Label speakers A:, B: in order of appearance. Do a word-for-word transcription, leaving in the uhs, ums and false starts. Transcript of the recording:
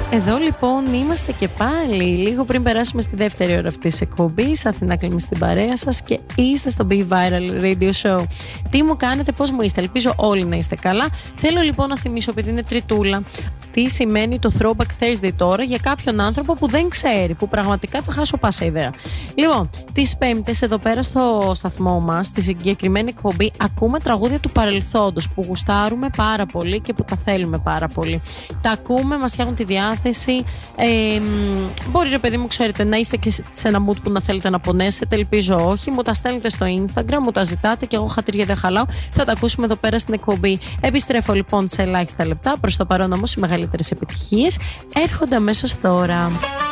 A: Εδώ λοιπόν είμαστε και πάλι. Λίγο πριν περάσουμε στη δεύτερη ώρα αυτής της εκπομπής. Αθηνά Κλεμή στην παρέα σας και είστε στο Be Viral Radio Show. Τι μου κάνετε, πώς μου είστε? Ελπίζω όλοι να είστε καλά. Θέλω λοιπόν να θυμίσω, επειδή είναι Τριτούλα, τι σημαίνει το Throwback Thursday τώρα για κάποιον άνθρωπο που δεν ξέρει, που πραγματικά θα χάσω πάσα ιδέα. Λοιπόν, τις Πέμπτες εδώ πέρα στο σταθμό μας, στη συγκεκριμένη εκπομπή, ακούμε τραγούδια του παρελθόντος που γουστάρουμε πάρα πολύ και που τα θέλουμε πάρα πολύ. Τα ακούμε, μας φτιάχνουν τη διάθεση. Ε, μπορεί, ρε παιδί μου, ξέρετε, να είστε και σε ένα mood που να θέλετε να πονέσετε. Ελπίζω όχι. Μου τα στέλνετε στο Instagram, μου τα ζητάτε και εγώ χατήρια δεν χαλάω. Θα τα ακούσουμε εδώ πέρα στην εκπομπή. Επιστρέφω λοιπόν σε ελάχιστα λεπτά. Προς το παρόν όμως οι μεγαλύτερες επιτυχίες έρχονται αμέσως τώρα.